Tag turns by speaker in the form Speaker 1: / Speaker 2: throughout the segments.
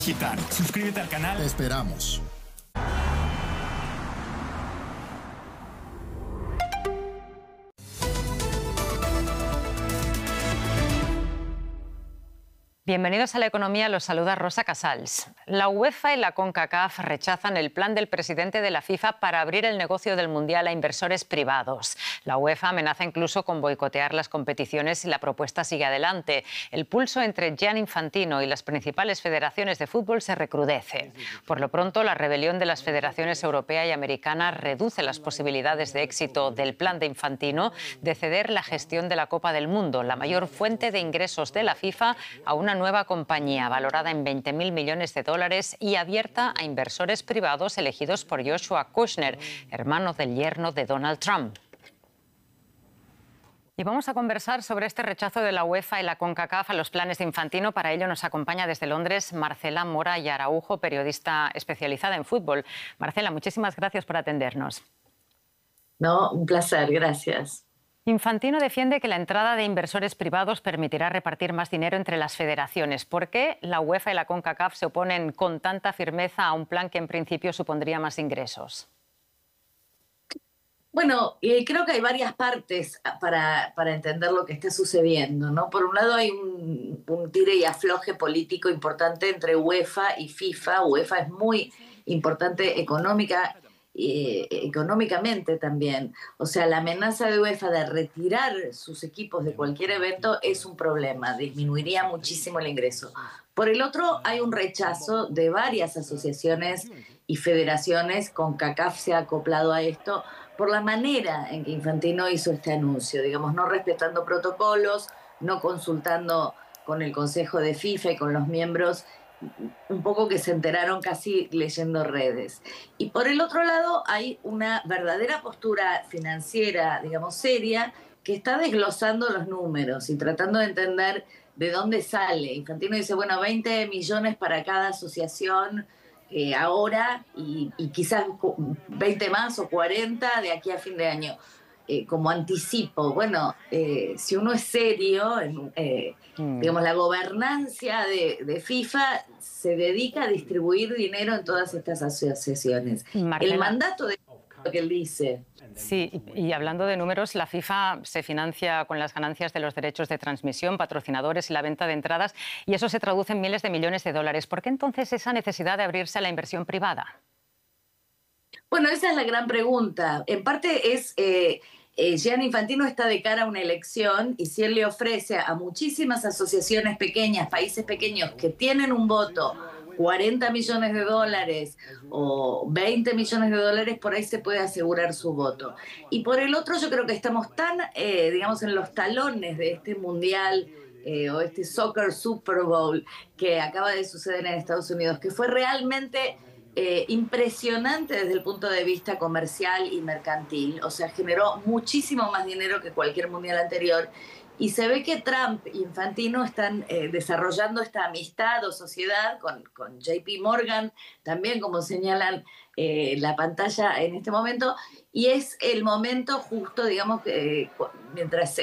Speaker 1: Gitar, suscríbete al canal.
Speaker 2: Te esperamos.
Speaker 3: Bienvenidos a La Economía, los saluda Rosa Casals. La UEFA y la CONCACAF rechazan el plan del presidente de la FIFA para abrir el negocio del Mundial a inversores privados. La UEFA amenaza incluso con boicotear las competiciones si la propuesta sigue adelante. El pulso entre Gianni Infantino y las principales federaciones de fútbol se recrudece. Por lo pronto, la rebelión de las federaciones europea y americana reduce las posibilidades de éxito del plan de Infantino de ceder la gestión de la Copa del Mundo, la mayor fuente de ingresos de la FIFA, a una nueva compañía valorada en 20.000 millones de dólares y abierta a inversores privados elegidos por Joshua Kushner, hermano del yerno de Donald Trump. Y vamos a conversar sobre este rechazo de la UEFA y la CONCACAF a los planes de Infantino. Para ello nos acompaña desde Londres Marcela Mora y Araujo, periodista especializada en fútbol. Marcela, muchísimas gracias por atendernos.
Speaker 4: No, un placer, gracias.
Speaker 3: Infantino defiende que la entrada de inversores privados permitirá repartir más dinero entre las federaciones. ¿Por qué la UEFA y la CONCACAF se oponen con tanta firmeza a un plan que en principio supondría más ingresos?
Speaker 4: Bueno, creo que hay varias partes para entender lo que está sucediendo, ¿no? Por un lado hay un tire y afloje político importante entre UEFA y FIFA. UEFA es muy importante económicamente también. O sea, la amenaza de UEFA de retirar sus equipos de cualquier evento es un problema, disminuiría muchísimo el ingreso. Por el otro, hay un rechazo de varias asociaciones y federaciones. CONCACAF se ha acoplado a esto por la manera en que Infantino hizo este anuncio, digamos, no respetando protocolos, no consultando con el Consejo de FIFA y con los miembros, un poco que se enteraron casi leyendo redes. Y por el otro lado hay una verdadera postura financiera, digamos, seria, que está desglosando los números y tratando de entender de dónde sale. Infantino dice, bueno, 20 millones para cada asociación ahora y quizás 20 más o 40 de aquí a fin de año. Como anticipo. Bueno, si uno es serio, digamos, la gobernancia de FIFA se dedica a distribuir dinero en todas estas asociaciones.
Speaker 3: Marcela,
Speaker 4: el mandato de lo que él dice.
Speaker 3: Sí, y hablando de números, la FIFA se financia con las ganancias de los derechos de transmisión, patrocinadores y la venta de entradas, y eso se traduce en miles de millones de dólares. ¿Por qué entonces esa necesidad de abrirse a la inversión privada?
Speaker 4: Bueno, esa es la gran pregunta. En parte es... Gianni Infantino está de cara a una elección y si él le ofrece a muchísimas asociaciones pequeñas, países pequeños que tienen un voto, 40 millones de dólares o 20 millones de dólares, por ahí se puede asegurar su voto. Y por el otro, yo creo que estamos tan, digamos, en los talones de este mundial o este Soccer Super Bowl que acaba de suceder en Estados Unidos, que fue realmente... impresionante desde el punto de vista comercial y mercantil. O sea, generó muchísimo más dinero que cualquier mundial anterior. Y se ve que Trump y Infantino están desarrollando esta amistad o sociedad con JP Morgan, también como señalan la pantalla en este momento. Y es el momento justo, digamos, mientras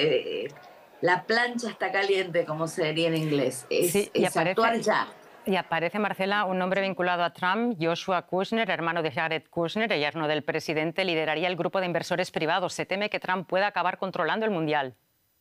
Speaker 4: la plancha está caliente, como se diría en inglés.
Speaker 3: Sí,
Speaker 4: es actuar ya.
Speaker 3: Y aparece, Marcela, un nombre vinculado a Trump, Joshua Kushner, hermano de Jared Kushner, el yerno del presidente, lideraría el grupo de inversores privados. Se teme que Trump pueda acabar controlando el Mundial.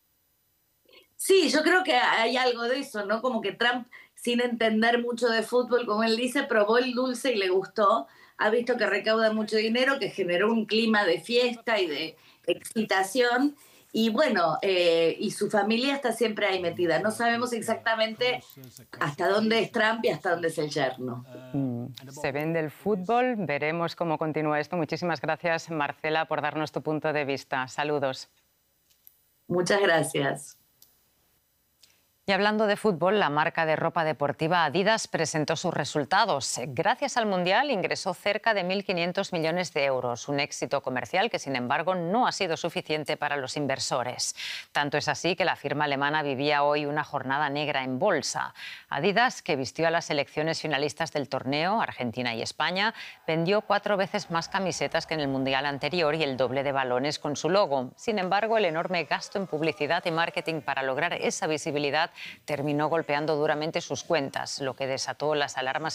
Speaker 4: Sí, yo creo que hay algo de eso, ¿no? Como que Trump, sin entender mucho de fútbol, como él dice, probó el dulce y le gustó. Ha visto que recauda mucho dinero, que generó un clima de fiesta y de excitación. Y bueno, y su familia está siempre ahí metida. No sabemos exactamente hasta dónde es Trump y hasta dónde es el yerno.
Speaker 3: Se vende el fútbol, veremos cómo continúa esto. Muchísimas gracias, Marcela, por darnos tu punto de vista. Saludos.
Speaker 4: Muchas gracias.
Speaker 3: Y hablando de fútbol, la marca de ropa deportiva Adidas presentó sus resultados. Gracias al Mundial ingresó cerca de 1.500 millones de euros, un éxito comercial que, sin embargo, no ha sido suficiente para los inversores. Tanto es así que la firma alemana vivía hoy una jornada negra en bolsa. Adidas, que vistió a las selecciones finalistas del torneo, Argentina y España, vendió 4 veces más camisetas que en el Mundial anterior y el doble de balones con su logo. Sin embargo, el enorme gasto en publicidad y marketing para lograr esa visibilidad terminó golpeando duramente sus cuentas, lo que desató las alarmas